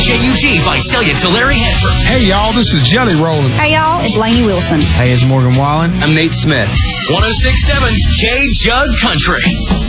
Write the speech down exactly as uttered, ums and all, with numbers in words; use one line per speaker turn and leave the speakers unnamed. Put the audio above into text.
K U G, Visalia, Tulare, Hanford.
Hey, y'all, this is Jelly Rollin'.
Hey, y'all, it's Lainey Wilson.
Hey, it's Morgan Wallen.
I'm Nate Smith.
one oh six point seven K Jug Country.